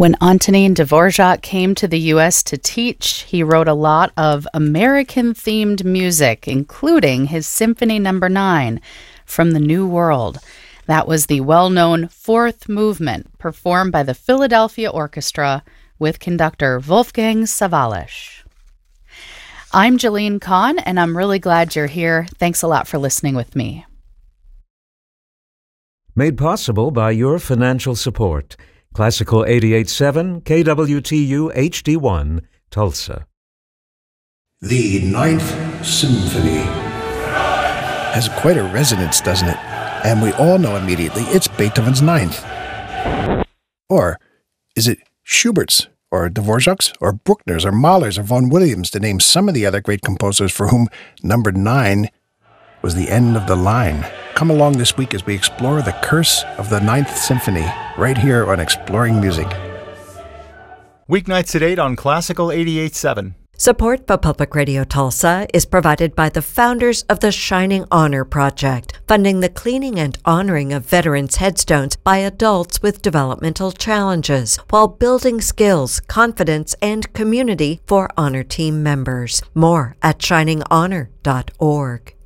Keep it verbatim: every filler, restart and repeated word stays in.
When Antonin Dvorak came to the U S to teach, he wrote a lot of American-themed music, including his Symphony Number nine from the New World. That was the well-known Fourth Movement, performed by the Philadelphia Orchestra with conductor Wolfgang Sawallisch. I'm Jillian Kahn, and I'm really glad you're here. Thanks a lot for listening with me. Made possible by your financial support. Classical eighty-eight point seven, K W T U H D one, Tulsa. The Ninth Symphony has quite a resonance, doesn't it? And we all know immediately it's Beethoven's Ninth. Or is it Schubert's, or Dvorak's, or Bruckner's, or Mahler's, or Vaughan Williams, to name some of the other great composers for whom number nine was the end of the line? Come along this week as we explore the curse of the Ninth Symphony, right here on Exploring Music. Weeknights at eight on Classical eighty-eight point seven. Support for Public Radio Tulsa is provided by the founders of the Shining Honor Project, funding the cleaning and honoring of veterans' headstones by adults with developmental challenges, while building skills, confidence, and community for honor team members. More at shining honor dot org.